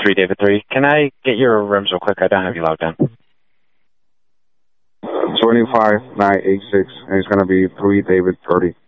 3 David 3. Can I get your rims real quick? I don't have you logged in. 25986, and it's going to be 3 David 30.